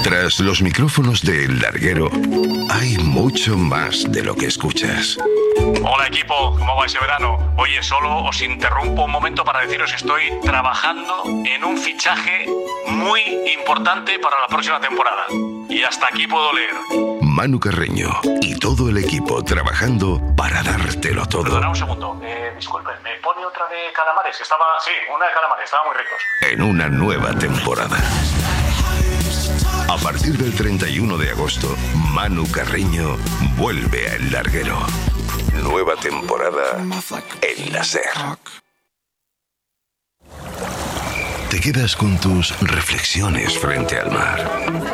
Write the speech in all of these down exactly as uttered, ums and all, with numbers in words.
Tras los micrófonos de El Larguero, hay mucho más de lo que escuchas. Hola equipo, ¿cómo va ese verano? Oye, solo os interrumpo un momento para deciros que estoy trabajando en un fichaje muy importante para la próxima temporada. Y hasta aquí puedo leer. Manu Carreño y todo el equipo trabajando para dártelo todo. Perdona un segundo, eh, disculpen, ¿me pone otra de calamares? Estaba, sí, una de calamares, estaban muy ricos. En una nueva temporada. A partir del treinta y uno de agosto, Manu Carreño vuelve a El Larguero. Nueva temporada en la SER. Te quedas con tus reflexiones frente al mar,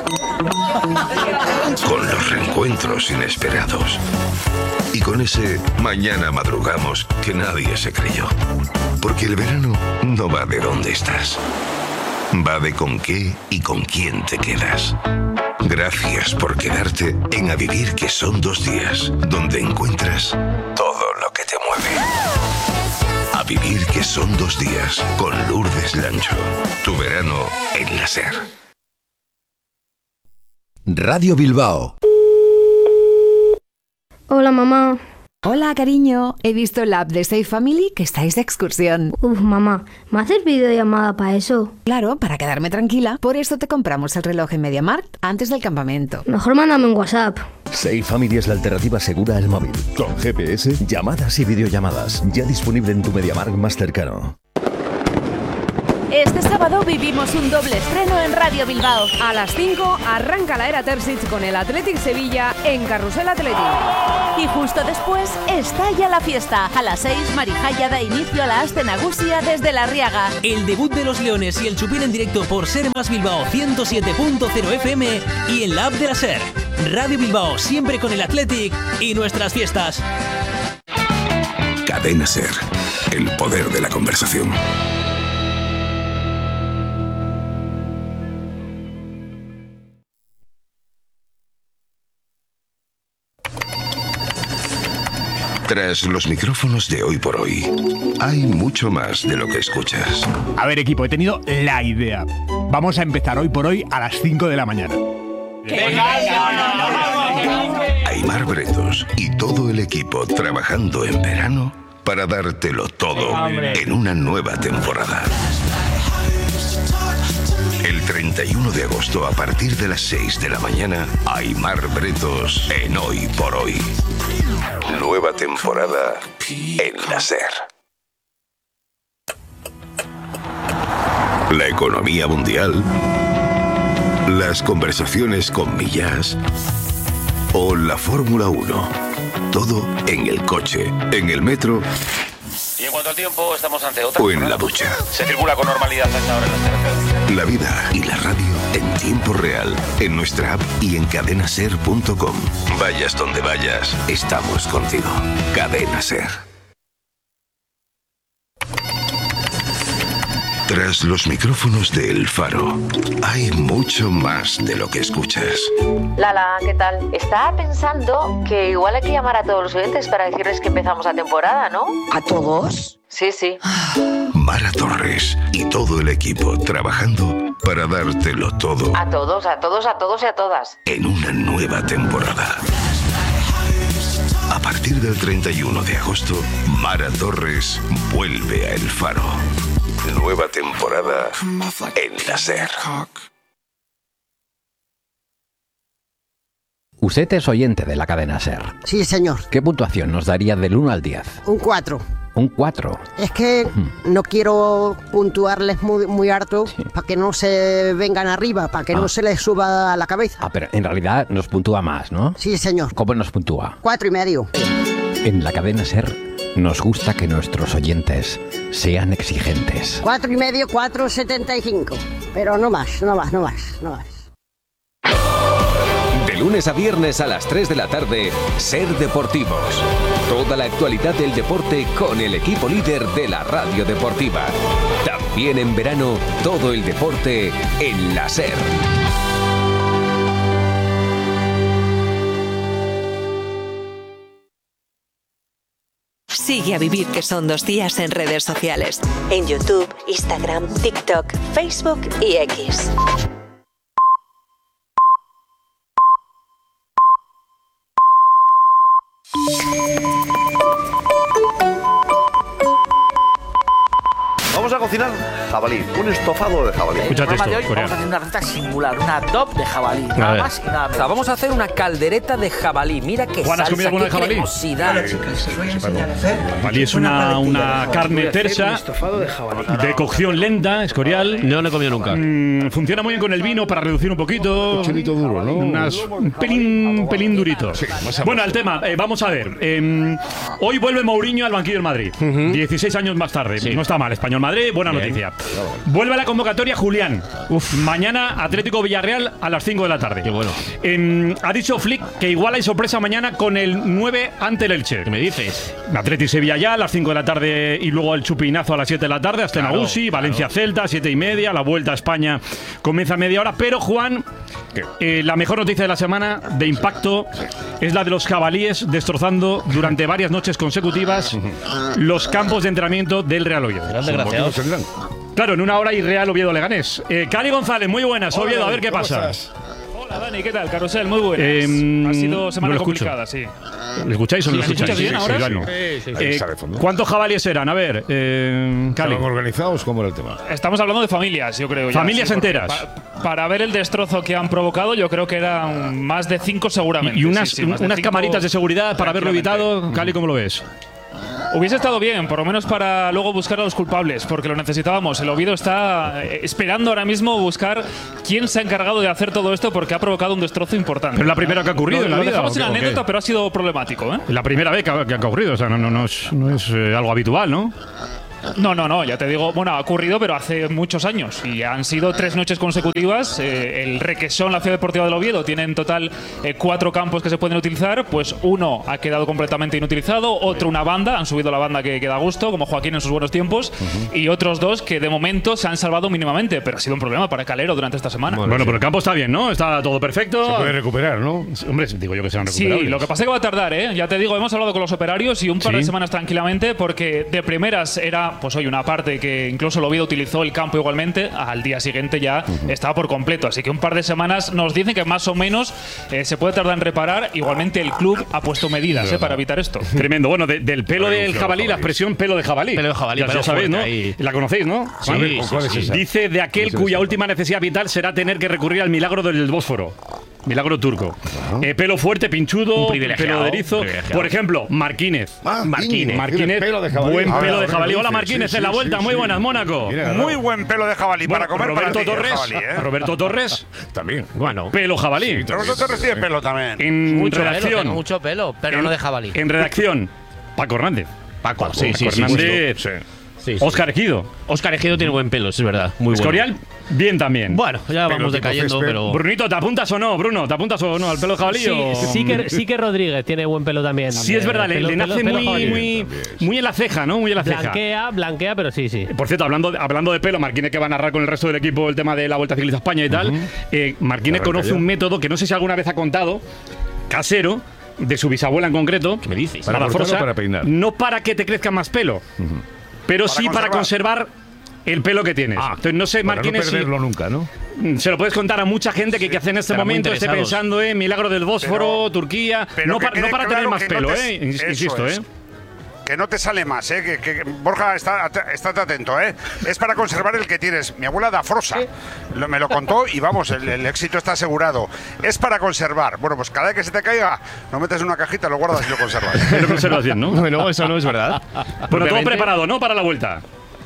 con los reencuentros inesperados y con ese mañana madrugamos que nadie se creyó. Porque el verano no va de dónde estás, va de con qué y con quién te quedas. Gracias por quedarte en A Vivir, que son dos días, donde encuentras todo lo que te mueve. A Vivir, que son dos días, con Lourdes Lancho. Tu verano en la SER. Radio Bilbao. Hola, mamá. Hola, cariño. He visto la app de Safe Family que estáis de excursión. Uf, mamá, ¿me haces videollamada para eso? Claro, para quedarme tranquila. Por eso te compramos el reloj en MediaMarkt antes del campamento. Mejor mándame un WhatsApp. Safe Family es la alternativa segura al móvil. Con G P S, llamadas y videollamadas. Ya disponible en tu MediaMarkt más cercano. Este sábado vivimos un doble estreno en Radio Bilbao. A las cinco arranca la era Terzic con el Athletic Sevilla en Carrusel Athletic. Y justo después estalla la fiesta. A las seis, Marijaya da inicio a la Aste Nagusia desde La Riaga. El debut de los Leones y el Chupín en directo por Ser Más Bilbao ciento siete punto cero F M y en la app de la SER. Radio Bilbao, siempre con el Athletic y nuestras fiestas. Cadena SER, el poder de la conversación. Tras los micrófonos de Hoy por Hoy, hay mucho más de lo que escuchas. A ver, equipo, he tenido la idea. Vamos a empezar Hoy por Hoy a las cinco de la mañana. Aimar Bretos y todo el equipo trabajando en verano para dártelo todo en una nueva temporada. El treinta y uno de agosto, a partir de las seis de la mañana, Aimar Bretos en Hoy por Hoy. Nueva temporada en la SER. La economía mundial, las conversaciones con Millás o la Fórmula uno. Todo en el coche, en el metro. Y en cuanto al tiempo, estamos ante otra. O en la ducha. Se circula con normalidad a esta hora en las carreteras. La vida y la radio en tiempo real, en nuestra app y en cadena ser punto com. Vayas donde vayas, estamos contigo. Cadena SER. Tras los micrófonos de El Faro, hay mucho más de lo que escuchas. Lala, ¿qué tal? Estaba pensando que igual hay que llamar a todos los oyentes para decirles que empezamos la temporada, ¿no? ¿A todos? Sí, sí. Mara Torres y todo el equipo trabajando para dártelo todo. A todos, a todos, a todos y a todas. En una nueva temporada. A partir del treinta y uno de agosto, Mara Torres vuelve a El Faro. Nueva temporada en la SER. Usted es oyente de la cadena SER. Sí, señor. ¿Qué puntuación nos daría del uno al diez? Un cuatro. Un cuatro. Es que no quiero puntuarles muy, muy harto, sí, para que no se vengan arriba, para que ah. no se les suba a la cabeza. Ah, pero en realidad nos puntúa más, ¿no? Sí, señor. ¿Cómo nos puntúa? Cuatro y medio. En la cadena SER nos gusta que nuestros oyentes sean exigentes. Cuatro y medio, cuatro setenta y cinco. Pero no más, no más, no más, no más. De lunes a viernes a las tres de la tarde, Ser Deportivos. Toda la actualidad del deporte con el equipo líder de la radio deportiva. También en verano, todo el deporte en la SER. Sigue A Vivir, que son dos días en redes sociales. En YouTube, Instagram, TikTok, Facebook y X. cocinar jabalí, un estofado de jabalí. En el programa de hoy vamos a hacer una receta singular, una adob de jabalí, nada más y nada menos. Vamos a hacer una caldereta de jabalí. Mira qué Juan, ¿has salsa, comido alguna qué de jabalí? cremosidad. Jabalí es una, una carne tersa de cocción lenta, escorial. No lo he comido nunca. Mm, funciona muy bien con el vino para reducir un poquito. Un chilito duro, ¿no? Unas, un pelín, pelín durito. Sí, bueno, al tema, eh, vamos a ver. Eh, hoy vuelve Mourinho al banquillo del Madrid. Uh-huh. dieciséis años más tarde. Sí. No está mal. Español Madrid, buena bien. Noticia. Vuelve a la convocatoria Julián. Uf. Mañana Atlético Villarreal a las cinco de la tarde. Qué bueno. Eh, ha dicho Flick que igual hay sorpresa mañana con el nueve ante el Elche. ¿Qué me dices? Atlético Sevilla ya a las cinco de la tarde y luego el chupinazo a las siete de la tarde. Hasta claro, Nagusi, claro. Valencia Celta, siete y media. La vuelta a España comienza a media hora. Pero Juan, eh, la mejor noticia de la semana de impacto es la de los jabalíes destrozando durante varias noches consecutivas los campos de entrenamiento del Real Oviedo. Claro, en una hora irreal Oviedo-Leganés. Eh, Cali González, muy buenas. Oviedo, Hola, a ver qué pasa. Hola Dani, ¿qué tal? Carrusel, muy buenas. Eh, ha sido semana no complicada, sí. ¿Lo escucháis o no lo ¿Sí, escucháis? bien ahora? Sí, Sí, sí, sí. Eh, ¿Cuántos jabalíes eran? A ver, eh, Cali. ¿Estaban organizados? ¿Cómo era el tema? Estamos hablando de familias, yo creo. Ya, familias sí, enteras. Pa, para ver el destrozo que han provocado, yo creo que eran más de cinco seguramente. Y unas, sí, sí, más unas de cinco, camaritas de seguridad para haberlo evitado. Cali, ¿cómo lo ves? Hubiese estado bien, por lo menos para luego buscar a los culpables, porque lo necesitábamos. El Oviedo está esperando ahora mismo buscar quién se ha encargado de hacer todo esto, porque ha provocado un destrozo importante. Pero es la primera que ha ocurrido lo, en la lo vida. dejamos ¿o en qué? anécdota, pero ha sido problemático, ¿eh? La primera vez que ha, que ha ocurrido, o sea, no, no, no es, no es eh, algo habitual, ¿no? No, no, no, ya te digo, bueno, ha ocurrido, pero hace muchos años y han sido tres noches consecutivas. Eh, el Requesón, la Ciudad Deportiva del Oviedo, tiene en total eh, cuatro campos que se pueden utilizar, pues uno ha quedado completamente inutilizado, otro una banda, han subido la banda que queda a gusto, como Joaquín en sus buenos tiempos, uh-huh. y otros dos que de momento se han salvado mínimamente, pero ha sido un problema para Calero durante esta semana. Bueno, bueno, pero el campo está bien, ¿no? Está todo perfecto. Se puede recuperar, ¿no? Hombre, digo yo que se van a recuperar. Sí, lo que pasa es que va a tardar, ¿eh? Ya te digo, hemos hablado con los operarios y un par ¿Sí? de semanas tranquilamente, porque de primeras era, pues hoy una parte que incluso el Oviedo utilizó el campo igualmente, al día siguiente ya uh-huh. estaba por completo, así que un par de semanas nos dicen que más o menos eh, se puede tardar en reparar. Igualmente el club ha puesto medidas eh, para evitar esto. Tremendo. Bueno, de, del pelo del jabalí, la expresión pelo de jabalí. Pelo de jabalí, ya, ya sabéis, ¿no? Ahí. La conocéis, ¿no? Sí, sí, ¿Cuál es esa? Dice de aquel ¿Cuál es cuya esa? última necesidad vital será tener que recurrir al milagro del Bósforo. Milagro turco. Eh, pelo fuerte, pinchudo, pelo de erizo. Por ejemplo, Marquínez. Ah, Marquínez. Marquínez. Pelo de jabalí. Buen Ah, pelo de ahora jabalí. lo Hola dices. Marquínez, Sí, en la sí, vuelta. sí, Muy sí. buenas, Mónaco. Mira, Muy buen pelo de jabalí Bueno, para comer Roberto para ti, Torres. jabalí, ¿eh? Roberto Torres. También. Bueno, pelo jabalí. Roberto Torres tiene pelo también. En Mucho redacción. pelo, tengo mucho pelo, pero en, no de jabalí. En redacción, Paco Hernández. Paco, Paco sí, sí, sí, Hernández. sí, sí, sí. Óscar Ejido. Óscar Ejido tiene buen pelo, es verdad. Muy Escorial, bueno. bien también. Bueno, ya Pelo vamos tipo decayendo, césped. pero. Brunito, ¿te apuntas o no, Bruno? ¿Te apuntas o no al pelo de jabalí? Sí, o... sí, que, sí que Rodríguez tiene buen pelo también. Sí, es verdad, le, Pelo- le pelo- nace pelo muy, jabalí. muy, muy en la ceja, ¿no? Muy en la ceja. Blanquea, blanquea, pero sí, sí. Por cierto, hablando de, hablando de pelo, Marquínez, que va a narrar con el resto del equipo el tema de la Vuelta Ciclista a España y tal, uh-huh. eh, Marquínez Arranca conoce ya. un método que no sé si alguna vez ha contado, casero, de su bisabuela en concreto. ¿Qué me dices? ¿Para la cortar Forza, o para peinar? no para que te crezca más pelo, Uh-huh. pero Para sí para conservar el pelo que tienes. Ah, Entonces, no sé, para Marquínez, no si- perderlo nunca, ¿no? se lo puedes contar a mucha gente que, que hace en este estarán muy momento esté interesados. pensando en Milagro del Bósforo, Pero- Turquía. pero No, que pa- no quede para tener claro más que no pelo, te- ¿eh? Ins- eso Insisto, es. ¿eh? Que no te sale más, ¿eh? Que, que Borja, está, estate atento, ¿eh? Es para conservar el que tienes. Mi abuela da Frosa, lo, me lo contó y vamos, el, el éxito está asegurado. Es para conservar. Bueno, pues cada vez que se te caiga, lo metes en una cajita, lo guardas y lo conservas. Lo conservas bien, ¿no? Bueno, eso no es verdad. Bueno, todo Obviamente. preparado, ¿no? Para la vuelta.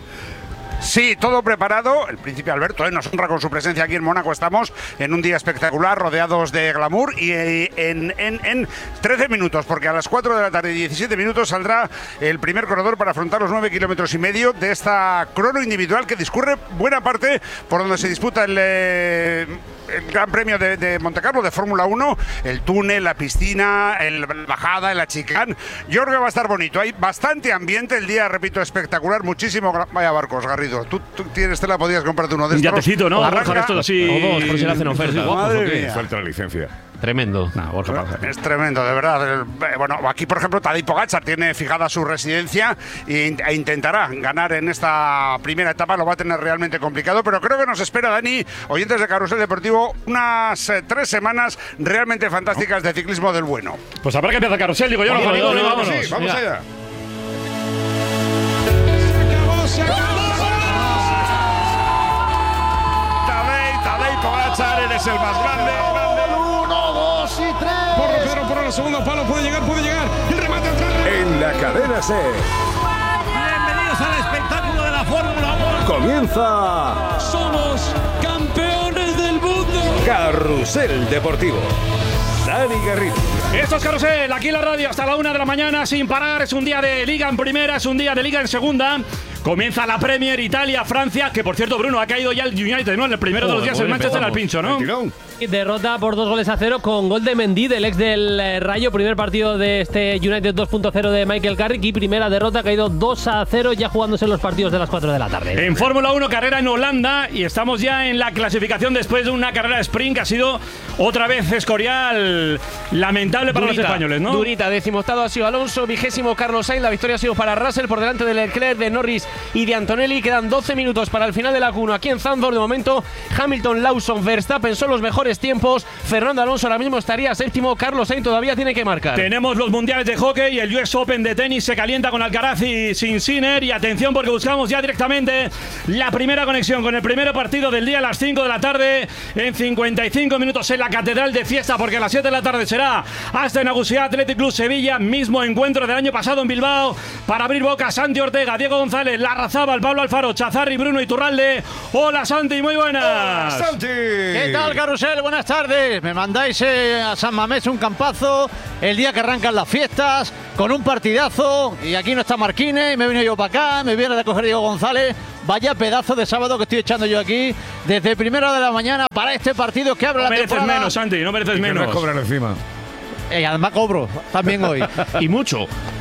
Sí, todo preparado. El príncipe Alberto ¿eh? nos honra con su presencia aquí en Mónaco. Estamos en un día espectacular, rodeados de glamour y eh, en, en, en trece minutos, porque a las cuatro de la tarde y diecisiete minutos saldrá el primer corredor para afrontar los nueve kilómetros y medio de esta crono individual que discurre buena parte por donde se disputa el, eh, el Gran Premio de, de Montecarlo de Fórmula uno, el túnel, la piscina, el, la bajada, el achicán. Yo creo que va a estar bonito. Hay bastante ambiente, el día, repito, espectacular, muchísimo. gra- Vaya barcos, Garrido. Tú, tú tienes tela, podías comprarte uno de Un estos. yatecito, ¿no? Arranca. Borja, esto así. O dos, por si le hacen oferta. Madre ¿o qué? mía. Falta la licencia. Tremendo. No, Borja, pasa. Es tremendo, de verdad. El- eh, Bueno, aquí, por ejemplo, Tadej Pogačar tiene fijada su residencia e in- e intentará ganar en esta primera etapa. Lo va a tener realmente complicado, pero creo que nos espera, Dani, oyentes de Carrusel Deportivo, unas eh, tres semanas realmente fantásticas de ciclismo del bueno. Pues habrá que empezar el carrusel, digo yo. Vamos, los amigos, vamos, vámonos. Sí, vamos Venga. allá. marchar, eres el más grande. Uno, dos y tres. Porro, Pedro, por el segundo palo, puede llegar, puede llegar. El remate atrás. En la cadena SER. Bienvenidos al espectáculo de la Fórmula uno. Comienza. Somos campeones del mundo. Carrusel Deportivo. Dani Garrido. Esto es Carrusel, aquí en la radio hasta la una de la mañana sin parar. Es un día de Liga en primera, es un día de Liga en segunda. Comienza la Premier, Italia, Francia. Que por cierto, Bruno, ha caído ya el United, ¿no? En el primero oh, de los días el Manchester al pincho, ¿no? Derrota por dos goles a cero con gol de Mendy, del ex del eh, Rayo. Primer partido de este United dos punto cero de Michael Carrick. Y primera derrota, ha caído dos a cero ya jugándose los partidos de las cuatro de la tarde. En Fórmula uno, carrera en Holanda. Y estamos ya en la clasificación después de una carrera de sprint que ha sido otra vez Escorial. Lamentable para Durita, los españoles, ¿no? Durita, decimoctavo ha sido Alonso, vigésimo Carlos Sainz. La victoria ha sido para Russell por delante de Leclerc, de Norris y de Antonelli. Quedan doce minutos para el final de la Q uno aquí en Zandvoort. De momento, Hamilton, Lawson, Verstappen son los mejores tiempos. Fernando Alonso ahora mismo estaría séptimo. Carlos Sainz todavía tiene que marcar. Tenemos los mundiales de hockey y el U S Open de tenis se calienta con Alcaraz y Sinner. Y atención porque buscamos ya directamente la primera conexión con el primer partido del día a las cinco de la tarde. En cincuenta y cinco minutos en la Catedral de Fiesta, porque a las siete de la tarde será hasta Nagusia Athletic Club Sevilla. Mismo encuentro del año pasado en Bilbao. Para abrir boca, Santi Ortega, Diego González, Larrazábal, Pablo Alfaro, Chazarri, Bruno Iturralde. Hola Santi, muy buenas. Hola Santi. ¿Qué tal, Carrusel? Buenas tardes. Me mandáis eh, a San Mamés un campazo el día que arrancan las fiestas con un partidazo. Y aquí no está Marquines, me he venido yo para acá, me viene a recoger Diego González. Vaya pedazo de sábado que estoy echando yo aquí desde primera hora de la mañana para este partido que abre no la temporada. No mereces menos, Santi, no mereces y menos. Que no cobran encima. Y además cobro también hoy. Y mucho.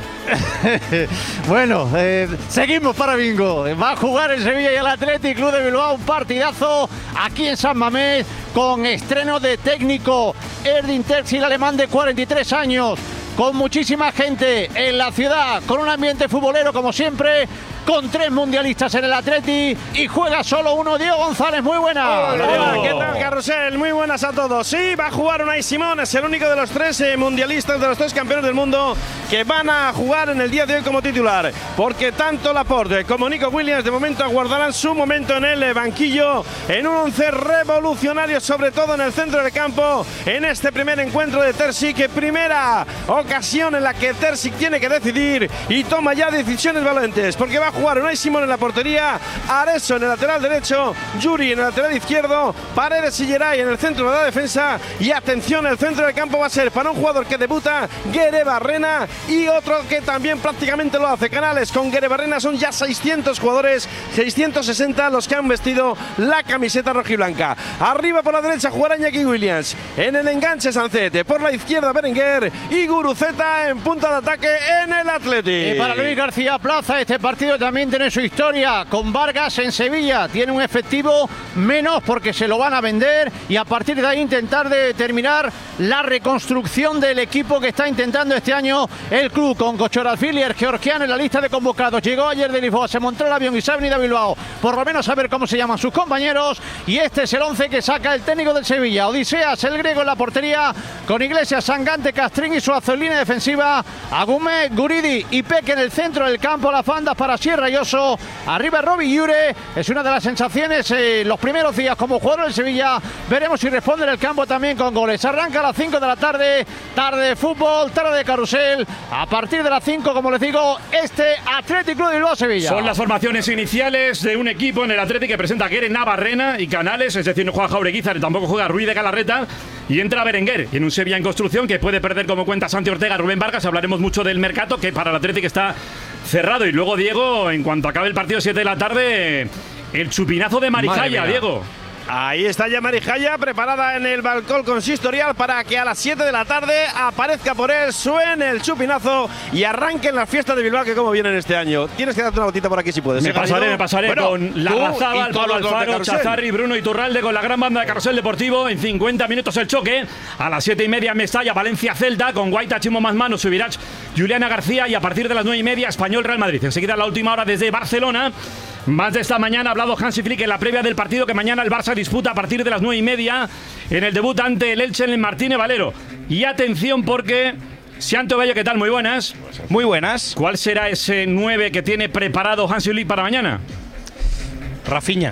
Bueno, eh, seguimos para bingo. Va a jugar el Sevilla y el Athletic Club de Bilbao un partidazo aquí en San Mamés con estreno de técnico Erdin Terzic, el alemán de cuarenta y tres años, con muchísima gente en la ciudad, con un ambiente futbolero como siempre, con tres mundialistas en el Atleti y juega solo uno. Diego González, muy buenas. Hola, hola, ¿qué tal, Carrusel? Muy buenas a todos. Sí, va a jugar Unai Simón, es el único de los tres eh, mundialistas, de los tres campeones del mundo que van a jugar en el día de hoy como titular, porque tanto Laporte como Nico Williams de momento aguardarán su momento en el banquillo, en un once revolucionario, sobre todo en el centro del campo, en este primer encuentro de Terzic, primera ocasión en la que Terzic tiene que decidir y toma ya decisiones valientes, porque va a jugar Unai Simón en la portería, Areso en el lateral derecho, Yuri en el lateral izquierdo, Paredes y Geray en el centro de la defensa. Y atención, el centro del campo va a ser para un jugador que debuta, Guere Barrena, y otro que también prácticamente lo hace, Canales. Con Guere Barrena son ya seiscientos jugadores, seiscientos sesenta los que han vestido la camiseta rojiblanca. Arriba por la derecha jugará Iñaki Williams, en el enganche Sancete, por la izquierda Berenguer y Guruceta en punta de ataque en el Athletic. Y para Luis García Plaza, este partido también tiene su historia con Vargas en Sevilla. Tiene un efectivo menos porque se lo van a vender y a partir de ahí intentar determinar la reconstrucción del equipo que está intentando este año el club, con Kochoralfili, georgiano en la lista de convocados. Llegó ayer de Lisboa, se montó el avión y se ha venido a Bilbao por lo menos a ver cómo se llaman sus compañeros. Y este es el once que saca el técnico del Sevilla. Odiseas, el griego en la portería, con Iglesias, Sangante, Castrín y su azulina defensiva, Agumé, Guridi y Peque en el centro del campo. Las bandas para Sierra y Oso. Arriba Robbie Llure, es una de las sensaciones eh, los primeros días como jugador del Sevilla. Veremos si responde en el campo también con goles. Arranca a las cinco de la tarde, tarde de fútbol, tarde de carrusel. A partir de las cinco, como les digo, este Athletic Club de Bilbao Sevilla. Son las formaciones iniciales de un equipo en el Athletic que presenta a Guere, Navarrena y Canales, es decir, no juega Jaureguizar, tampoco juega Ruiz de Galarreta y entra Berenguer. Y en un Sevilla en construcción que puede perder, como cuenta Santi Ortega, Rubén Vargas. Hablaremos mucho del mercado, que para el Athletic está cerrado. Y luego, Diego, en cuanto acabe el partido siete de la tarde, el chupinazo de Marijaya, Diego. Ahí está ya Marijaya, preparada en el balcón consistorial para que a las siete de la tarde aparezca por él, suene el chupinazo y arranquen las fiestas de Bilbao, que como vienen este año. Tienes que darte una gotita por aquí si puedes. Me pasaré, me pasaré bueno, con Larrazábal, Pablo Alfaro, Chazarri, Bruno Iturralde, con la gran banda de Carrusel Deportivo. En cincuenta minutos el choque. A las siete y media Mestalla, Valencia Celta, con Guaita, Chimo Masmano, Subirach, Juliana García. Y a partir de las nueve y media Español Real Madrid. Enseguida la última hora desde Barcelona. Más de esta mañana ha hablado Hansi Flick en la previa del partido que mañana el Barça disputa a partir de las nueve y media en el debut ante el Elche en el Martínez Valero. Y atención porque... Sianto Bello, ¿qué tal? Muy buenas. Muy buenas. ¿Cuál será ese nueve que tiene preparado Hansi Flick para mañana? Rafinha.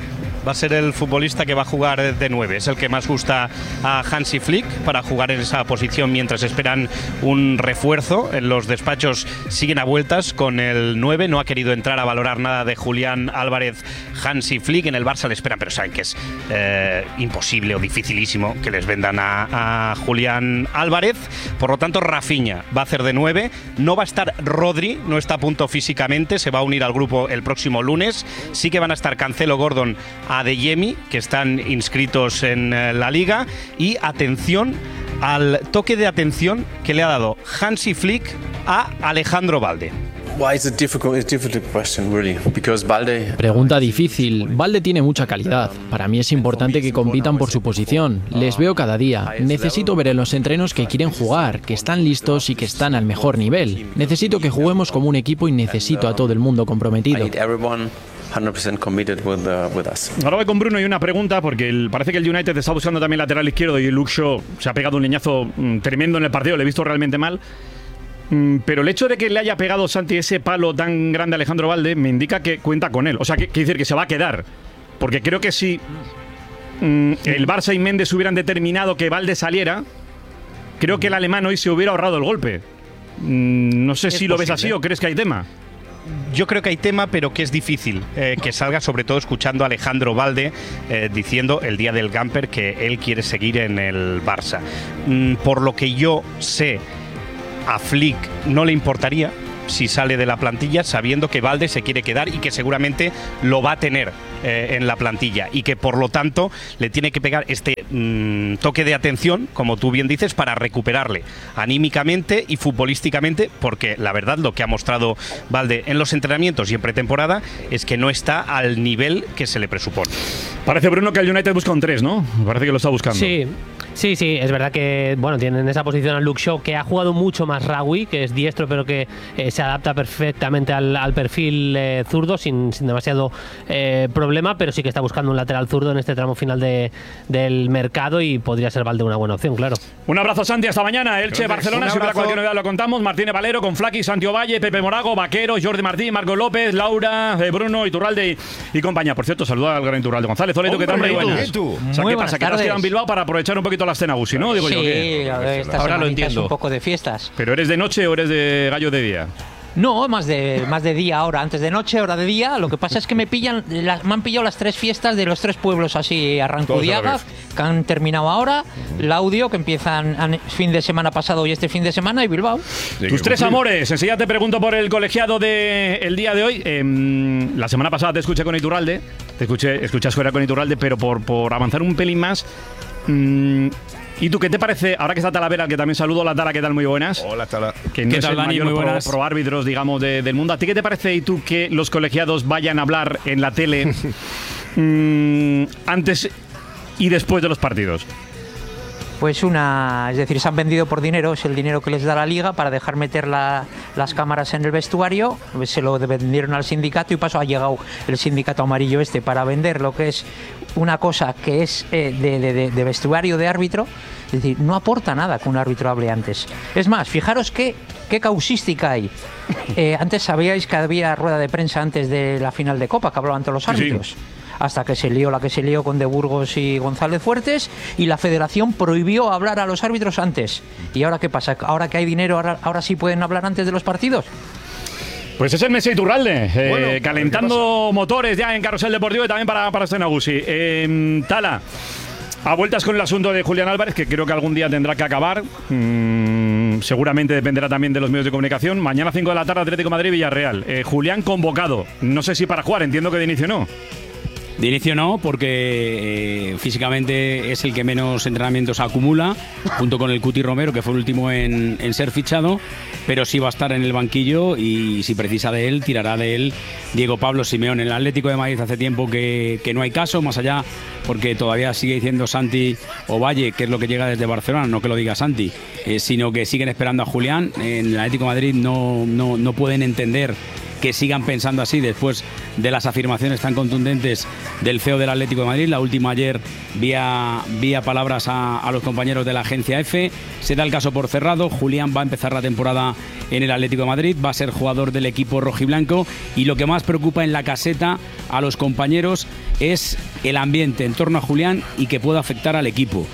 va a ser el futbolista que va a jugar de nueve. Es el que más gusta a Hansi Flick para jugar en esa posición mientras esperan un refuerzo. En los despachos siguen a vueltas con el nueve. No ha querido entrar a valorar nada de Julián Álvarez Hansi Flick. En el Barça le esperan, pero saben que es eh, imposible o dificilísimo que les vendan a, a Julián Álvarez. Por lo tanto, Rafinha va a hacer de nueve. No va a estar Rodri, no está a punto físicamente. Se va a unir al grupo el próximo lunes. Sí que van a estar Cancelo, Gordon, Adeyemi, que están inscritos en la liga. Y atención al toque de atención que le ha dado Hansi Flick a Alejandro Balde. Pregunta difícil. Balde tiene mucha calidad. Para mí es importante que compitan por su posición. Les veo cada día. Necesito ver en los entrenos que quieren jugar, que están listos y que están al mejor nivel. Necesito que juguemos como un equipo y necesito a todo el mundo comprometido. Ahora voy con Bruno y una pregunta, porque el, parece que el United está buscando también lateral izquierdo y Luke Shaw se ha pegado un leñazo mm, tremendo en el partido, le he visto realmente mal. Mm, pero el hecho de que le haya pegado Santi ese palo tan grande a Alejandro Balde me indica que cuenta con él. O sea, que quiere decir que se va a quedar. Porque creo que si mm, el Barça y Méndez hubieran determinado que Balde saliera, creo que el alemán hoy se hubiera ahorrado el golpe. Mm, no sé si lo ves así o crees que hay tema. Yo creo que hay tema, pero que es difícil eh, que salga, sobre todo escuchando a Alejandro Balde eh, diciendo el día del Gamper que él quiere seguir en el Barça. Mm, por lo que yo sé, a Flick no le importaría si sale de la plantilla, sabiendo que Balde se quiere quedar y que seguramente lo va a tener eh, en la plantilla, y que por lo tanto le tiene que pegar este mmm, toque de atención, como tú bien dices, para recuperarle anímicamente y futbolísticamente, porque la verdad lo que ha mostrado Balde en los entrenamientos y en pretemporada es que no está al nivel que se le presupone. Parece, Bruno, que el United busca un tres, ¿no? Parece que lo está buscando. Sí. Sí, sí, es verdad que bueno, tienen en esa posición a Luke Shaw, que ha jugado mucho más Rawi, que es diestro, pero que eh, se adapta perfectamente al, al perfil eh, zurdo, sin, sin demasiado eh, problema, pero sí que está buscando un lateral zurdo en este tramo final de, del mercado, y podría ser Balde una buena opción, claro. Un abrazo, Santi, hasta mañana. Elche, Barcelona, si hubiera cualquier novedad lo contamos. Martínez Valero con Flaqui, Santi Ovalle, Pepe Morago, Vaquero, Jordi Martín, Marco López, Laura, eh, Bruno, Iturralde y, y compañía. Por cierto, saluda al gran Iturralde. González Oleto, ¿qué tal? Muy buenas. ¿Tú? O sea, ¿qué pasa? Que te has quedado en Bilbao para aprovechar un poquito la escena Gusi, ¿no? Digo sí, yo, ¿qué? a ver, esta ahora lo entiendo. entiendo. Un poco de fiestas. ¿Pero eres de noche o eres de gallo de día? No, más de más de día ahora, antes de noche, hora de día. Lo que pasa es que me pillan, las, me han pillado las tres fiestas de los tres pueblos así, Arrancudiaga, que han terminado ahora, Laudio, que empiezan a, fin de semana pasado y este fin de semana, y Bilbao. Tus tres amores. Enseguida te pregunto por el colegiado del día de hoy. Eh, la semana pasada te escuché con Iturralde, te escuché, escuchas fuera con Iturralde, pero por, por avanzar un pelín más. Mmm, ¿Y tú qué te parece, ahora que está Talavera, que también saludo? Hola, Tala, ¿qué tal? Muy buenas. Hola, Tala. Que no ¿Qué es tal, el Dani? mayor Muy pro, buenas. pro árbitros, digamos, de, del mundo. ¿A ti qué te parece, y tú, que los colegiados vayan a hablar en la tele mmm, antes y después de los partidos? Pues una, es decir, se han vendido por dinero, es el dinero que les da la liga para dejar meter la, las cámaras en el vestuario, se lo vendieron al sindicato y paso ha llegado el sindicato amarillo este para vender lo que es una cosa que es eh, de, de, de vestuario de árbitro. Es decir, no aporta nada que un árbitro hable antes. Es más, fijaros qué, qué causística hay. Eh, antes sabíais que había rueda de prensa antes de la final de Copa, que hablaban todos los árbitros. Sí. Hasta que se lió la que se lió con De Burgos y González Fuertes, y la federación prohibió hablar a los árbitros antes. ¿Y ahora qué pasa? ¿Ahora que hay dinero, ahora, ahora sí pueden hablar antes de los partidos? Pues es el Messi Iturralde, eh, bueno, calentando motores ya en Carrusel Deportivo y también para, para Senagusi. Eh, Tala, a vueltas con el asunto de Julián Álvarez, que creo que algún día tendrá que acabar. Mm, seguramente dependerá también de los medios de comunicación. Mañana cinco de la tarde, Atlético de Madrid, Villarreal. Eh, Julián convocado. No sé si para jugar, entiendo que de inicio no. De inicio no, porque eh, físicamente es el que menos entrenamientos acumula, junto con el Cuti Romero, que fue el último en, en ser fichado, pero sí va a estar en el banquillo, y si precisa de él, tirará de él Diego Pablo Simeone. En el Atlético de Madrid hace tiempo que, que no hay caso, más allá, porque todavía sigue diciendo Santi Ovalle, que es lo que llega desde Barcelona, no que lo diga Santi, eh, sino que siguen esperando a Julián. En el Atlético de Madrid no, no, no pueden entender que sigan pensando así después de las afirmaciones tan contundentes del C E O del Atlético de Madrid. La última ayer vía, vía palabras a, a los compañeros de la agencia F. Se da el caso por cerrado. Julián va a empezar la temporada en el Atlético de Madrid, va a ser jugador del equipo rojiblanco, y lo que más preocupa en la caseta a los compañeros es el ambiente en torno a Julián y que pueda afectar al equipo.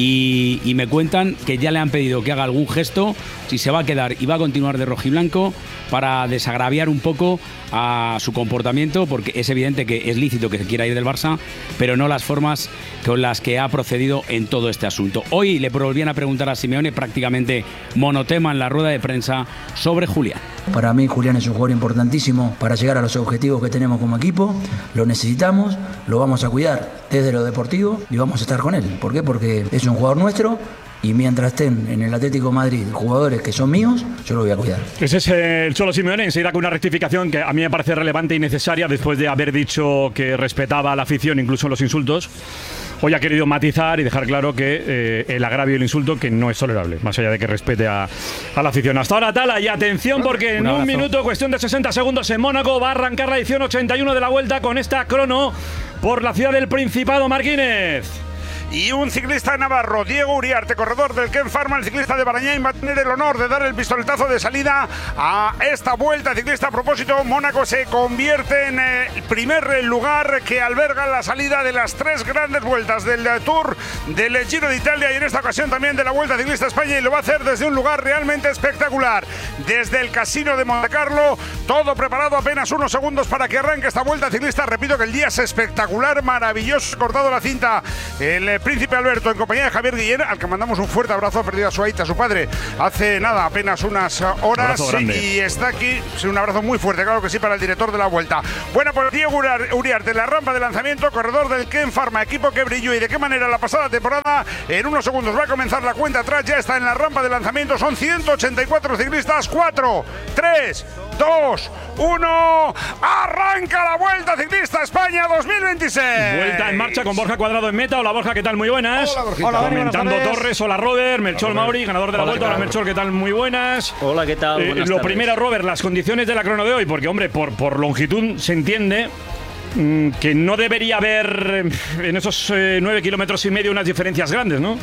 Y, y me cuentan que ya le han pedido que haga algún gesto, si se va a quedar y va a continuar de rojiblanco, para desagraviar un poco a su comportamiento, porque es evidente que es lícito que se quiera ir del Barça, pero no las formas con las que ha procedido en todo este asunto. Hoy le volvían a preguntar a Simeone, prácticamente monotema en la rueda de prensa, sobre Julián. Para mí Julián es un jugador importantísimo para llegar a los objetivos que tenemos como equipo. Lo necesitamos, lo vamos a cuidar desde lo deportivo y vamos a estar con él. ¿Por qué? Porque es un jugador nuestro. Y mientras estén en el Atlético de Madrid jugadores que son míos, yo lo voy a cuidar. Ese es el Cholo Simeone, enseguida con una rectificación que a mí me parece relevante y necesaria después de haber dicho que respetaba a la afición, incluso en los insultos. Hoy ha querido matizar y dejar claro que eh, el agravio y el insulto que no es tolerable, más allá de que respete a, a la afición. Hasta ahora, Tala, y atención porque en un, un minuto, cuestión de sesenta segundos en Mónaco, va a arrancar la edición ochenta y uno de la Vuelta con esta crono por la ciudad del Principado. Marquínez. Y un ciclista navarro, Diego Uriarte, corredor del Ken Pharma, el ciclista de Barañáin, va a tener el honor de dar el pistoletazo de salida a esta vuelta ciclista. A propósito, Mónaco se convierte en el primer lugar que alberga la salida de las tres grandes vueltas del Tour, del Giro de Italia y en esta ocasión también de la Vuelta Ciclista España, y lo va a hacer desde un lugar realmente espectacular, desde el Casino de Montecarlo. Todo preparado, apenas unos segundos para que arranque esta Vuelta Ciclista. Repito que el día es espectacular, maravilloso, cortado la cinta el Príncipe Alberto en compañía de Javier Guillén, al que mandamos un fuerte abrazo. Ha perdido a su aita, a su padre, hace nada, apenas unas horas, y está aquí. Sí, un abrazo muy fuerte, claro que sí, para el director de la Vuelta. Bueno, pues Diego Uriarte, la rampa de lanzamiento, corredor del Ken Pharma, equipo que brilló y de qué manera la pasada temporada. En unos segundos va a comenzar la cuenta atrás, ya está en la rampa de lanzamiento, son ciento ochenta y cuatro ciclistas. Cuatro, tres, dos, uno, arranca la Vuelta Ciclista España dos mil veintiséis. Vuelta en marcha con Borja Cuadrado en meta. Hola Borja, ¿qué tal? Muy buenas. Hola, Borjita. Hola, comentando buenas Torres. Hola Robert, Melchor Hola, Mauri, ganador de la Hola, Vuelta. Hola Melchor, ¿qué tal? Muy buenas. Hola, ¿qué tal? Eh, Buenas lo tardes. primero, Robert, las condiciones de la crono de hoy, porque hombre, por, por longitud se entiende mmm, que no debería haber en esos eh, nueve kilómetros y medio unas diferencias grandes, ¿no?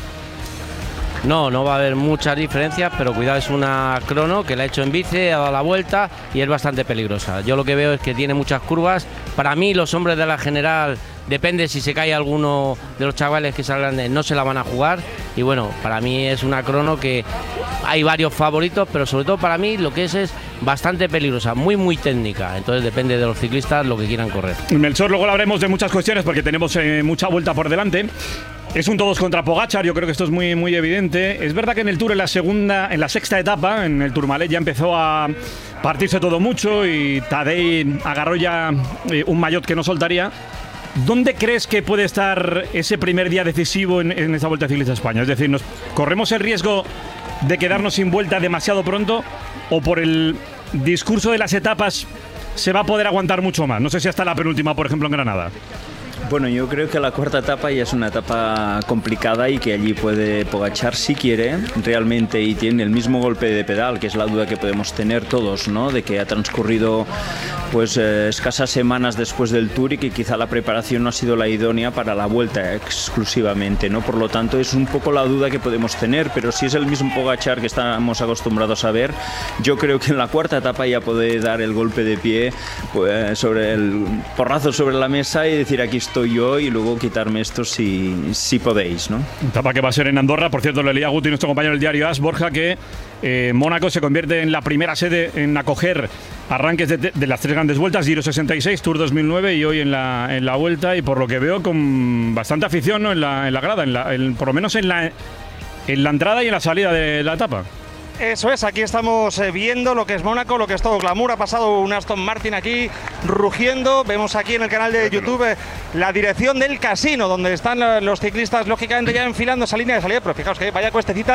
No, no va a haber muchas diferencias, pero cuidado, es una crono que la ha hecho en bici, ha dado la vuelta y es bastante peligrosa. Yo lo que veo es que tiene muchas curvas. Para mí, los hombres de la general, depende si se cae alguno de los chavales que salgan, de, no se la van a jugar. Y bueno, para mí es una crono que hay varios favoritos, pero sobre todo para mí lo que es es bastante peligrosa, muy muy técnica. Entonces depende de los ciclistas lo que quieran correr. Melchor, luego hablaremos de muchas cuestiones porque tenemos eh, mucha vuelta por delante. Es un todos contra Pogačar, yo creo que esto es muy, muy evidente. Es verdad que en el Tour, en la segunda, en la sexta etapa, en el Tourmalet, ya empezó a partirse todo mucho y Tadej agarró ya eh, un maillot que no soltaría. ¿Dónde crees que puede estar ese primer día decisivo en, en esta Vuelta Ciclista a España? Es decir, ¿nos corremos el riesgo de quedarnos sin vuelta demasiado pronto o por el discurso de las etapas se va a poder aguantar mucho más? No sé si hasta la penúltima, por ejemplo, en Granada. Bueno, yo creo que la cuarta etapa ya es una etapa complicada y que allí puede Pogačar, si quiere, realmente, y tiene el mismo golpe de pedal, que es la duda que podemos tener todos, ¿no? De que ha transcurrido pues eh, escasas semanas después del Tour y que quizá la preparación no ha sido la idónea para la Vuelta exclusivamente, ¿no? Por lo tanto, es un poco la duda que podemos tener, pero si es el mismo Pogačar que estamos acostumbrados a ver, yo creo que en la cuarta etapa ya puede dar el golpe de pie, pues, sobre el porrazo sobre la mesa y decir aquí estoy yo, y luego quitarme esto si, si podéis, ¿no? Etapa que va a ser en Andorra. Por cierto, le leía a Guti, nuestro compañero del diario As, Borja, que eh, Mónaco se convierte en la primera sede en acoger arranques de, de, de las tres grandes vueltas, Giro sesenta y seis, Tour dos mil nueve y hoy en la, en la Vuelta, y por lo que veo con bastante afición, ¿no? en, la, en la grada, en la, en, por lo menos en la, en la entrada y en la salida de la etapa. Eso es, aquí estamos viendo lo que es Mónaco, lo que es todo glamour. Ha pasado un Aston Martin aquí rugiendo. Vemos aquí en el canal de YouTube la dirección del casino, donde están los ciclistas, lógicamente, ya enfilando esa línea de salida. Pero fijaos que vaya cuestecita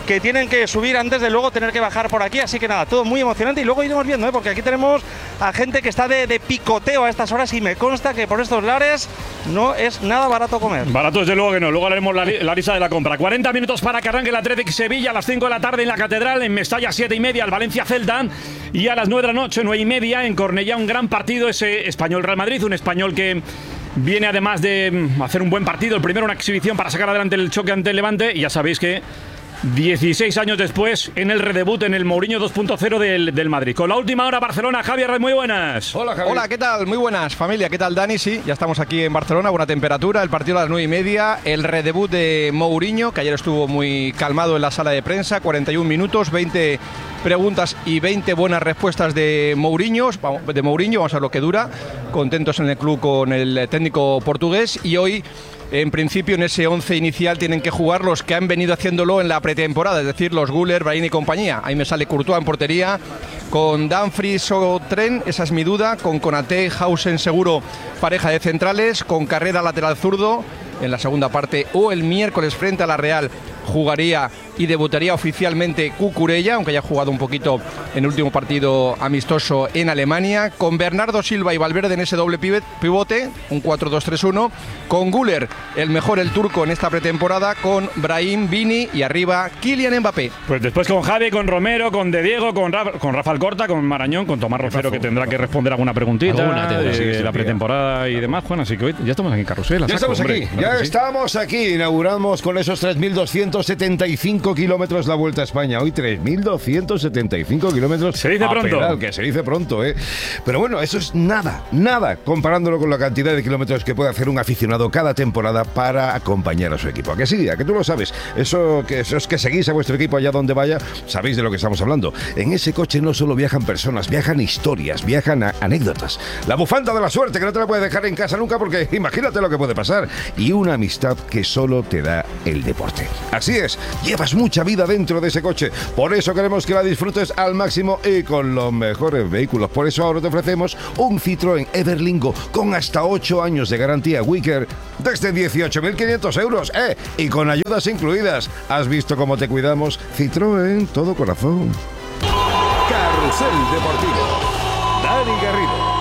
que tienen que subir antes de luego tener que bajar por aquí, así que nada, todo muy emocionante y luego iremos viendo, ¿eh? Porque aquí tenemos a gente que está de, de picoteo a estas horas y me consta que por estos lares no es nada barato comer. Barato desde luego que no, luego haremos la, la lista de la compra. cuarenta minutos para que arranque el Athletic Sevilla a las cinco de la tarde en la Catedral, en Mestalla siete y media el Valencia Celta y a las nueve de la noche, nueve y media en Cornellá, un gran partido, ese Español Real Madrid, un español que viene además de hacer un buen partido, el primero una exhibición para sacar adelante el choque ante el Levante y ya sabéis que dieciséis años después en el redebut en el Mourinho dos punto cero del, del Madrid. Con la última hora Barcelona, Javier, muy buenas. Hola, Javier. Hola, ¿qué tal? Muy buenas, familia. ¿Qué tal, Dani? Sí, ya estamos aquí en Barcelona, buena temperatura, el partido a las nueve y media, el redebut de Mourinho, que ayer estuvo muy calmado en la sala de prensa, cuarenta y un minutos, veinte preguntas y veinte buenas respuestas de Mourinho, de Mourinho, vamos a ver lo que dura, contentos en el club con el técnico portugués y hoy en principio en ese once inicial tienen que jugar los que han venido haciéndolo en la pretemporada, es decir, los Güler, Brahim y compañía. Ahí me sale Courtois en portería, con Dumfries o Tren, esa es mi duda, con Konaté, Hausen seguro pareja de centrales, con Carrera lateral zurdo en la segunda parte o el miércoles frente a la Real jugaría y debutaría oficialmente Cucurella, aunque haya jugado un poquito en el último partido amistoso en Alemania, con Bernardo Silva y Valverde en ese doble pivote, un cuatro dos tres uno, con Güler, el mejor el turco en esta pretemporada, con Brahim, Vini y arriba Kylian Mbappé. Pues después con Javi, con Romero, con De Diego, con, Rafa, con Rafa Alcorta, con Marañón, con Tomás Rocero, que tendrá que responder alguna preguntita alguna de, sí, de la pretemporada y demás, Juan, así que hoy ya estamos aquí en Carrusel. Ya saco, estamos hombre, aquí, ya sí. estamos aquí, inauguramos con esos tres mil doscientos setenta y cinco kilómetros la Vuelta a España, hoy tres mil doscientos setenta y cinco kilómetros. Se dice pronto. Pedal, que se dice pronto, ¿eh? Pero bueno, eso es nada, nada, comparándolo con la cantidad de kilómetros que puede hacer un aficionado cada temporada para acompañar a su equipo. ¿A que sí? ¿A que tú lo sabes? Eso que, eso es que seguís a vuestro equipo allá donde vaya, sabéis de lo que estamos hablando. En ese coche no solo viajan personas, viajan historias, viajan a anécdotas. La bufanda de la suerte, que no te la puedes dejar en casa nunca porque imagínate lo que puede pasar. Y una amistad que solo te da el deporte. Así es, llevas mucha vida dentro de ese coche. Por eso queremos que la disfrutes al máximo y con los mejores vehículos. Por eso ahora te ofrecemos un Citroën Everlingo con hasta ocho años de garantía Wicker desde dieciocho mil quinientos euros, ¿eh? Y con ayudas incluidas. ¿Has visto cómo te cuidamos? Citroën, todo corazón. Carrusel Deportivo. Dani Garrido.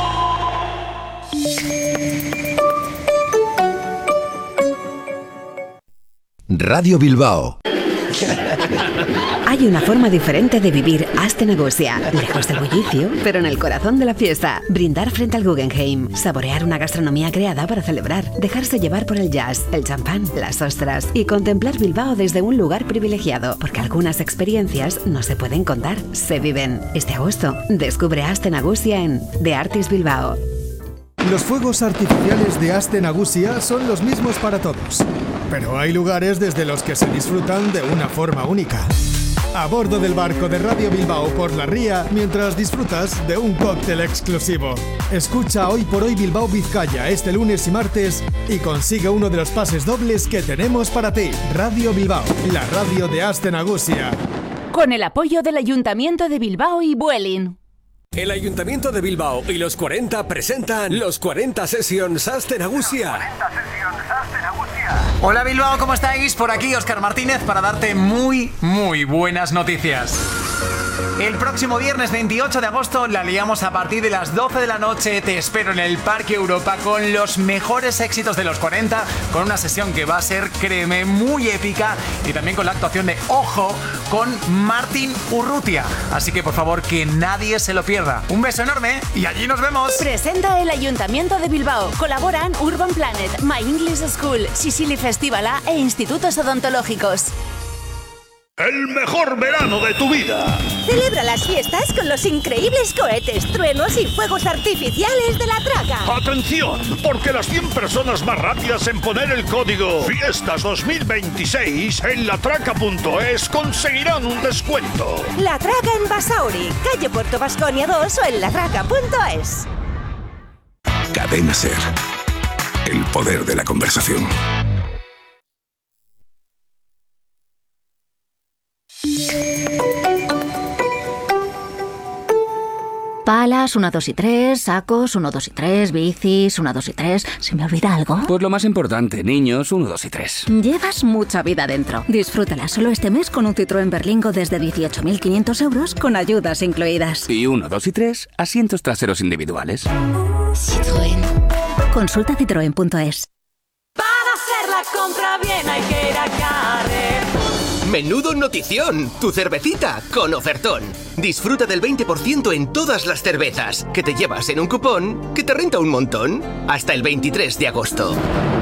Radio Bilbao. Hay una forma diferente de vivir Astenagusia, lejos del bullicio, pero en el corazón de la fiesta. Brindar frente al Guggenheim, saborear una gastronomía creada para celebrar, dejarse llevar por el jazz, el champán, las ostras y contemplar Bilbao desde un lugar privilegiado, porque algunas experiencias no se pueden contar, se viven. Este agosto, descubre Astenagusia en The Artist Bilbao. Los fuegos artificiales de Astenagusia son los mismos para todos, pero hay lugares desde los que se disfrutan de una forma única. A bordo del barco de Radio Bilbao por la ría, mientras disfrutas de un cóctel exclusivo. Escucha Hoy por Hoy Bilbao Vizcaya este lunes y martes y consigue uno de los pases dobles que tenemos para ti. Radio Bilbao, la radio de Astenagusia. Con el apoyo del Ayuntamiento de Bilbao y Vueling. El Ayuntamiento de Bilbao y los cuarenta presentan los cuarenta Sessions Astenagusia. Hola Bilbao, ¿cómo estáis? Por aquí Óscar Martínez para darte muy, muy buenas noticias. El próximo viernes veintiocho de agosto la liamos a partir de las doce de la noche. Te espero en el Parque Europa con los mejores éxitos de los cuarenta, con una sesión que va a ser, créeme, muy épica y también con la actuación de Ojo con Martin Urrutia. Así que por favor que nadie se lo pierda. Un beso enorme y allí nos vemos. Presenta el Ayuntamiento de Bilbao. Colaboran Urban Planet, My English School, Sicily Festival A e Institutos Odontológicos. El mejor verano de tu vida. Celebra las fiestas con los increíbles cohetes, truenos y fuegos artificiales de La Traca. ¡Atención! Porque las cien personas más rápidas en poner el código Fiestas dos mil veintiséis en latraca punto es conseguirán un descuento. La Traca en Basauri, calle Puerto Vasconia dos o en latraca punto es. Cadena Ser. El poder de la conversación. Palas, uno, dos y tres, sacos, uno, dos y tres, bicis, uno, dos y tres. ¿Se me olvida algo? Pues lo más importante, niños, uno, dos y tres. Llevas mucha vida dentro. Disfrútala solo este mes con un Citroën Berlingo desde dieciocho mil quinientos euros con ayudas incluidas. Y uno, dos y tres, asientos traseros individuales. Citroën. Consulta citroen punto es. Para hacer la compra bien hay que ir a Carrefour. Menudo notición, tu cervecita con ofertón. Disfruta del veinte por ciento en todas las cervezas, que te llevas en un cupón que te renta un montón. Hasta el veintitrés de agosto.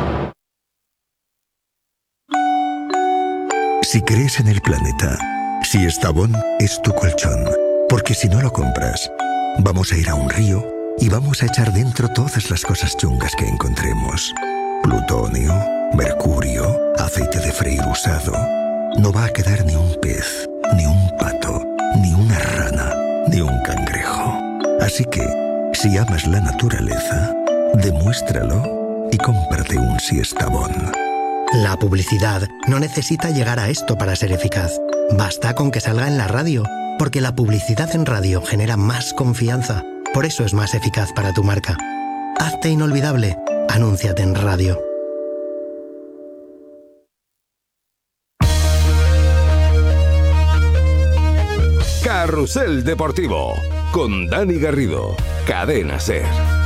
Si crees en el planeta, si Estabón es tu colchón, porque si no lo compras, vamos a ir a un río y vamos a echar dentro todas las cosas chungas que encontremos. Plutonio, mercurio, aceite de freír usado. No va a quedar ni un pez, ni un pato, ni una rana, ni un cangrejo. Así que, si amas la naturaleza, demuéstralo y cómprate un Siestabón. La publicidad no necesita llegar a esto para ser eficaz. Basta con que salga en la radio, porque la publicidad en radio genera más confianza. Por eso es más eficaz para tu marca. Hazte inolvidable. Anúnciate en radio. Carrusel Deportivo con Dani Garrido, Cadena SER.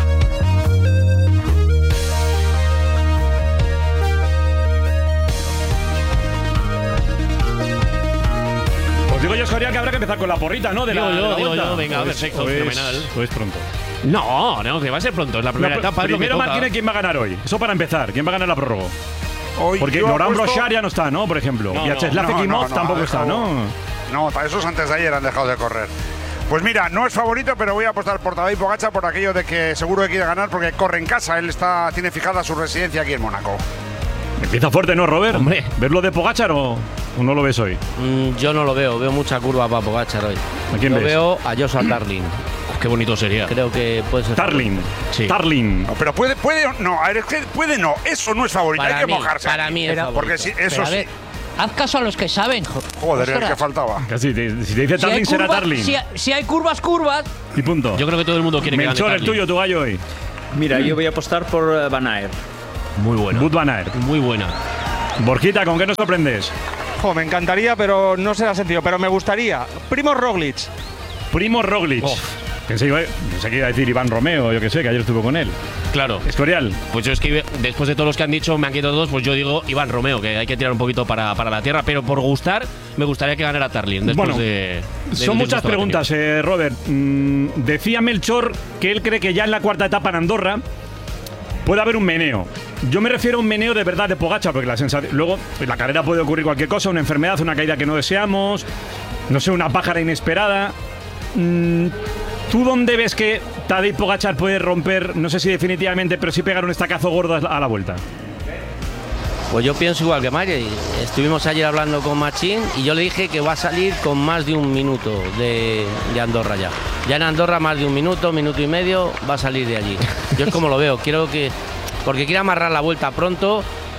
Os digo yo, Soria, que habrá que empezar con la porrita, ¿no? De digo la, yo, de la digo vuelta. yo, venga, pues, perfecto, pues, fenomenal. Pues pronto. No, no, que va a ser pronto, es la primera La, etapa. primero, es lo que toca. Martínez, ¿quién va a ganar hoy? Eso para empezar, ¿quién va a ganar la prórroga? Hoy Porque yo Laurent apuesto- Brochard ya no está, ¿no? Por ejemplo. No, Vyacheslav no, no, Ekimov no, no, tampoco ha está, dejado- ¿no? No, para esos antes de ayer han dejado de correr. Pues mira, no es favorito, pero voy a apostar por Tadej Pogačar por aquello de que seguro que quiere ganar porque corre en casa. Él está tiene fijada su residencia aquí en Mónaco. Empieza fuerte, ¿no, Robert? Hombre. ¿Ves lo de Pogačar o, o no lo ves hoy? Mm, yo no lo veo, veo mucha curva para Pogačar hoy. ¿A quién yo ves? veo a Joshua Tarling. Qué bonito sería. Creo que puede ser. Tarling. Sí. Tarling. No, pero puede, puede, no, a ver, es que puede no, eso no es favorito, Para hay que mí, mojarse. para aquí. mí es favorito. Porque si, eso Pero a sí. ver, haz caso a los que saben. Joder, el Ostras. que faltaba. Casi, te- si te dice Si hay Tarling, será curvas- Tarling. Si, si hay curvas, curvas. Y punto. Yo creo que todo el mundo quiere que gane Melchor, el Tarling. tuyo, tu gallo hoy. Mira, yo voy a apostar por eh, Van Aert. Muy buena. Wout van Aert. Muy buena. Borjita, ¿con qué nos sorprendes? Jo, me encantaría, pero no será sentido. Pero me gustaría. Primo Roglic. Primo Roglic. Oh. Pensé, que iba- pensé que iba a decir Iván Romeo, yo que sé, que ayer estuvo con él. Claro. Escorial. Pues yo es que después de todos los que han dicho, me han quitado dos, pues yo digo Iván Romeo, que hay que tirar un poquito para, para la tierra, pero por gustar, me gustaría que ganara Tarling después Bueno, de, de- Son del muchas disgusto que ha preguntas, eh, Robert. Mm, decía Melchor que él cree que ya en la cuarta etapa en Andorra puede haber un meneo. Yo me refiero a un meneo de verdad de Pogačar, porque la sensación. Luego, en la carrera puede ocurrir cualquier cosa, una enfermedad, una caída que no deseamos, no sé, una pájara inesperada. Mm, ¿Tú dónde ves que Tadej Pogačar puede romper, no sé si definitivamente, pero sí pegar un estacazo gordo a la vuelta? Pues yo pienso igual que Mario. Estuvimos ayer hablando con Machín y yo le dije que va a salir con más de un minuto de, de Andorra ya. Ya en Andorra más de un minuto, minuto y medio, va a salir de allí. Yo es como lo veo, quiero que. Porque quiere amarrar la vuelta pronto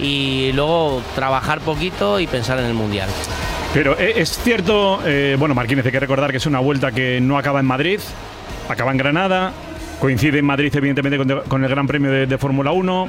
y luego trabajar poquito y pensar en el Mundial. Pero eh, es cierto, eh, bueno, Marquínez, hay que recordar que es una vuelta que no acaba en Madrid, acaba en Granada, coincide en Madrid evidentemente con, de- con el Gran Premio de, de Fórmula uno,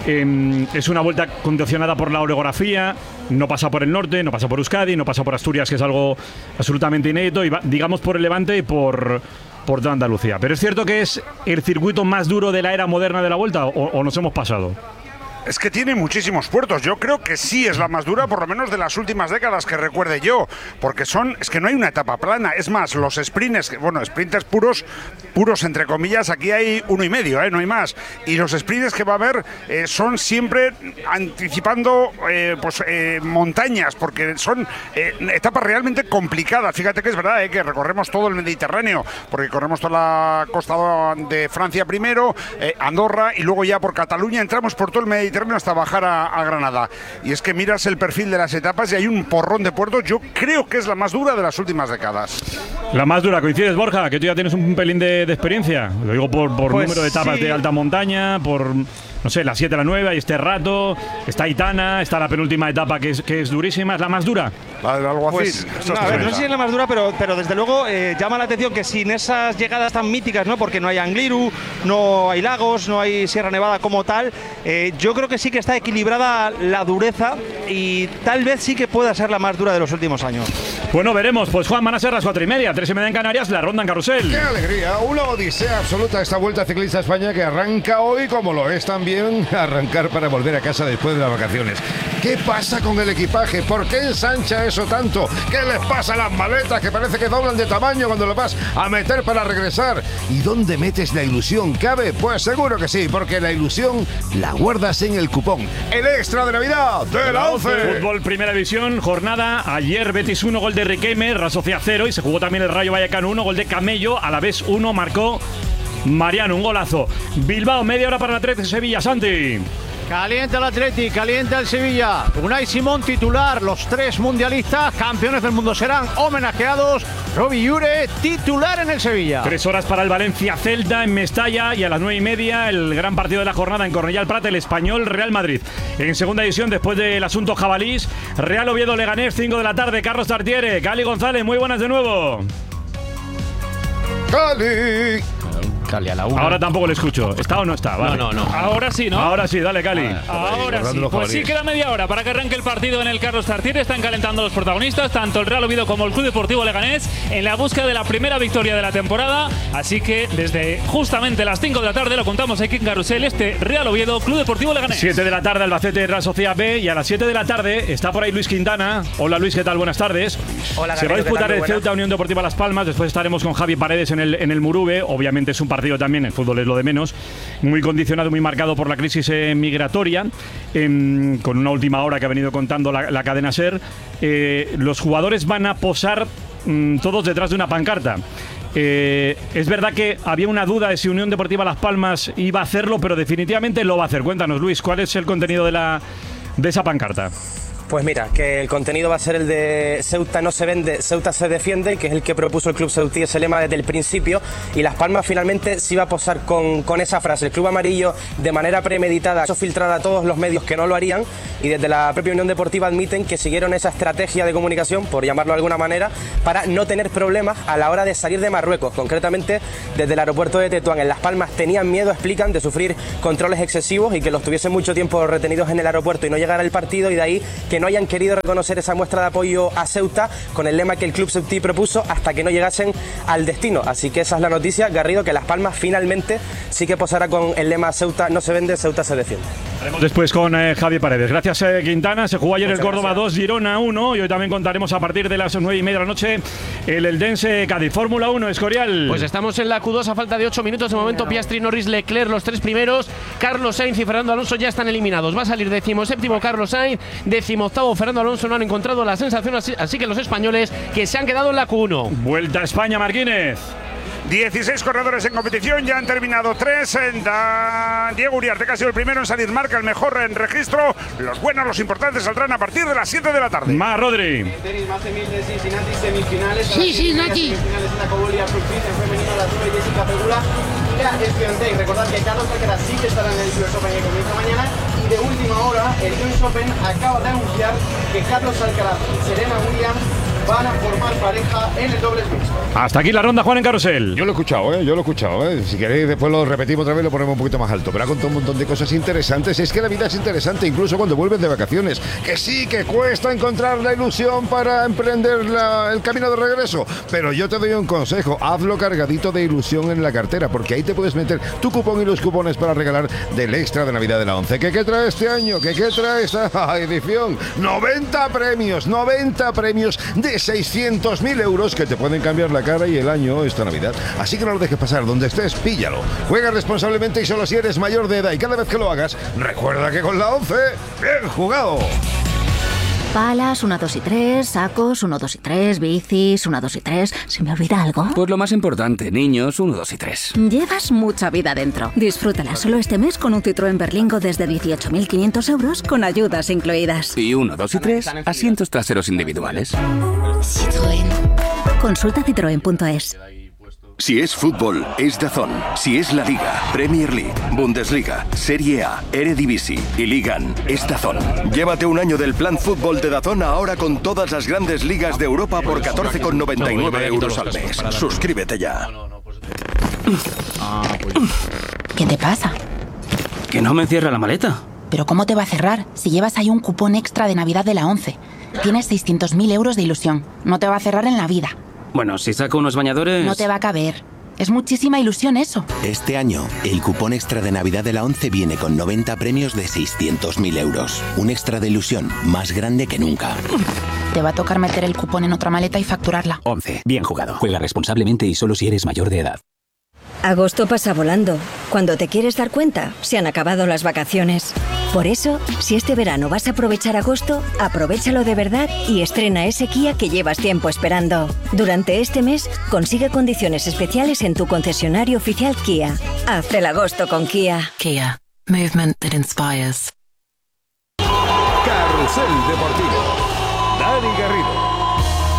eh, es una vuelta condicionada por la orografía, no pasa por el norte, no pasa por Euskadi, no pasa por Asturias, que es algo absolutamente inédito, y va, digamos por el Levante y por, por toda Andalucía. Pero es cierto que es el circuito más duro de la era moderna de la vuelta, o, o nos hemos pasado. Es que tiene muchísimos puertos. Yo creo que sí es la más dura, por lo menos de las últimas décadas que recuerde yo, porque son, es que no hay una etapa plana. Es más, los sprints, bueno, sprints puros, puros entre comillas, aquí hay uno y medio, ¿eh? No hay más. Y los sprints que va a haber eh, son siempre anticipando eh, pues eh, montañas, porque son eh, etapas realmente complicadas. Fíjate que es verdad, ¿eh? Que recorremos todo el Mediterráneo, porque corremos toda la costa de Francia primero, eh, Andorra, y luego ya por Cataluña entramos por todo el Mediterráneo hasta bajar a, a Granada. Y es que miras el perfil de las etapas y hay un porrón de puertos. Yo creo que es la más dura de las últimas décadas. La más dura, ¿coincides, Borja? Que tú ya tienes un pelín de, de experiencia. Lo digo por, por Pues número de etapas sí. de alta montaña, por no sé, la siete, la nueve, hay este rato, está Aitana, está la penúltima etapa que es, que es durísima, ¿es la más dura? La del Alguacil. Pues, no, a ver, no sé si es la más dura, pero, pero desde luego eh, llama la atención que sin esas llegadas tan míticas, ¿no? Porque no hay Angliru, no hay lagos, no hay Sierra Nevada como tal, eh, yo creo que sí que está equilibrada la dureza y tal vez sí que pueda ser la más dura de los últimos años. Bueno, veremos. Pues Juan, van a ser las cuatro y media, tres y media en Canarias, la ronda en carrusel. ¡Qué alegría! Una odisea absoluta esta Vuelta Ciclista a España que arranca hoy, como lo es también arrancar para volver a casa después de las vacaciones. ¿Qué pasa con el equipaje? ¿Por qué ensancha eso tanto? ¿Qué les pasa a las maletas que parece que doblan de tamaño cuando lo vas a meter para regresar? ¿Y dónde metes la ilusión? ¿Cabe? Pues seguro que sí, porque la ilusión la guardas en el cupón. El extra de Navidad de la once. Fútbol Primera División, jornada. Ayer Betis uno, gol de Riquelme, Rasofia cero, y se jugó también el Rayo Vallecano uno, gol de Camello, a la vez uno, marcó Mariano, un golazo. Bilbao, media hora para la trece, Sevilla, Santi. Calienta el Atleti, calienta el Sevilla. Unai Simón titular, los tres mundialistas, campeones del mundo serán homenajeados. Robbie Llure, titular en el Sevilla. Tres horas para el Valencia Celta en Mestalla y a las nueve y media el gran partido de la jornada en Cornellà el Prat, el Español Real Madrid. En segunda división, después del asunto Jabalís, Real Oviedo Leganés, cinco de la tarde, Carlos Tartiere, Cali González, muy buenas de nuevo. ¡Cali! Cali a la una. Ahora tampoco le escucho. ¿Está o no está? Vale. No, no, no. Ahora sí, ¿no? Ahora sí, dale, Cali. Ahora sí. Pues sí, queda media hora para que arranque el partido en el Carlos Tartiere. Están calentando los protagonistas, tanto el Real Oviedo como el Club Deportivo Leganés, en la búsqueda de la primera victoria de la temporada. Así que desde justamente las cinco de la tarde lo contamos aquí en Carrusel, este Real Oviedo, Club Deportivo Leganés. siete de la tarde, Albacete Real Sociedad B, y a las siete de la tarde está por ahí Luis Quintana. Hola Luis, ¿qué tal? Buenas tardes. Hola, Se va a disputar el Ceuta Unión Deportiva Las Palmas. Después estaremos con Javi Paredes en el, en el Murube. Obviamente es un partido también, el fútbol es lo de menos, muy condicionado, muy marcado por la crisis eh, migratoria, eh, con una última hora que ha venido contando la, la cadena SER. Eh, los jugadores van a posar mm, todos detrás de una pancarta. Eh, es verdad que había una duda de si Unión Deportiva Las Palmas iba a hacerlo, pero definitivamente lo va a hacer. Cuéntanos, Luis, ¿cuál es el contenido de, la, de esa pancarta? Pues mira, que el contenido va a ser el de Ceuta no se vende, Ceuta se defiende, que es el que propuso el club ceutí, ese lema desde el principio, y Las Palmas finalmente sí va a posar con, con esa frase. El club amarillo, de manera premeditada, hizo filtrar a todos los medios que no lo harían, y desde la propia Unión Deportiva admiten que siguieron esa estrategia de comunicación, por llamarlo de alguna manera, para no tener problemas a la hora de salir de Marruecos. Concretamente, desde el aeropuerto de Tetuán en Las Palmas tenían miedo, explican, de sufrir controles excesivos y que los tuviesen mucho tiempo retenidos en el aeropuerto y no llegar al partido, y de ahí que no hayan querido reconocer esa muestra de apoyo a Ceuta con el lema que el club ceutí propuso hasta que no llegasen al destino. Así que esa es la noticia, Garrido, que Las Palmas finalmente sí que posará con el lema Ceuta no se vende, Ceuta se defiende. Haremos después con eh, Javi Paredes. Gracias, eh, Quintana. Se jugó ayer Muchas el Córdoba gracias. dos, Girona uno, y hoy también contaremos a partir de las nueve y media de la noche el Eldense Cádiz. Fórmula uno, Escorial. Pues estamos en la Q dos a falta de ocho minutos. De momento, Piastri, Norris, Leclerc, los tres primeros. Carlos Sainz y Fernando Alonso ya están eliminados. Va a salir decimoséptimo Carlos Sainz, decimoctavo Fernando Alonso. No han encontrado la sensación, así, así que los españoles que se han quedado en la Q uno. Vuelta a España, Marquínez. dieciséis corredores en competición, ya han terminado tres. Diego Uriarte, que ha sido el primero en salir, marca el mejor en registro. Los buenos, los importantes saldrán a partir de las siete de la tarde. Más, Rodri. Tenis más de mil de Cincinnati, semifinales. Sí, sí, Nati. Semifinales en la Cobolia Surfing, en femenino, las nueve, Jessica Pegula y la Estudiantes. Recordad que Carlos Alcaraz sí que estará en el U S Open que comienza mañana. Y de última hora, el U S Open acaba de anunciar que Carlos Alcaraz y Serena Williams van a formar pareja en el dobles mixto. Hasta aquí la ronda, Juan, en Carrusel. Yo lo he escuchado, ¿eh? Yo lo he escuchado, ¿eh? Si queréis después lo repetimos otra vez, lo ponemos un poquito más alto. Pero ha contado un montón de cosas interesantes. Es que la vida es interesante, incluso cuando vuelves de vacaciones. Que sí, que cuesta encontrar la ilusión para emprender la, el camino de regreso. Pero yo te doy un consejo. Hazlo cargadito de ilusión en la cartera, porque ahí te puedes meter tu cupón y los cupones para regalar del extra de Navidad de la once. ¿Qué, qué trae este año? ¿Qué, qué trae esta edición? noventa premios, noventa premios de seiscientos mil euros que te pueden cambiar la cara y el año esta Navidad. Así que no lo dejes pasar. Donde estés, píllalo. Juega responsablemente y solo si eres mayor de edad. Y cada vez que lo hagas, recuerda que con la once, bien jugado. Palas, uno, dos y tres, sacos, uno, dos y tres, bicis, uno, dos y tres. ¿Se me olvida algo? Pues lo más importante, niños, uno, dos y tres. Llevas mucha vida dentro. Disfrútala solo este mes con un Citroën Berlingo desde dieciocho mil quinientos euros con ayudas incluidas. Y uno, dos y tres, asientos traseros individuales. Citroën. Consulta citroen punto es. Si es fútbol, es DAZN. Si es la Liga, Premier League, Bundesliga, Serie A, Eredivisie y Ligan, es DAZN. Llévate un año del plan fútbol de DAZN ahora con todas las grandes ligas de Europa por catorce con noventa y nueve euros al mes. Suscríbete ya. ¿Qué te pasa? Que no me cierra la maleta. ¿Pero cómo te va a cerrar si llevas ahí un cupón extra de Navidad de la ONCE? Tienes seiscientos mil euros de ilusión. No te va a cerrar en la vida. Bueno, si saco unos bañadores... No te va a caber. Es muchísima ilusión eso. Este año, el cupón extra de Navidad de la ONCE viene con noventa premios de seiscientos mil euros. Un extra de ilusión más grande que nunca. Te va a tocar meter el cupón en otra maleta y facturarla. ONCE. Bien jugado. Juega responsablemente y solo si eres mayor de edad. Agosto pasa volando. Cuando te quieres dar cuenta, se han acabado las vacaciones. Por eso, si este verano vas a aprovechar agosto, aprovéchalo de verdad y estrena ese Kia que llevas tiempo esperando. Durante este mes, consigue condiciones especiales en tu concesionario oficial Kia. Haz el agosto con Kia. Kia. Movement that inspires. Carrusel Deportivo. Dani Garrido.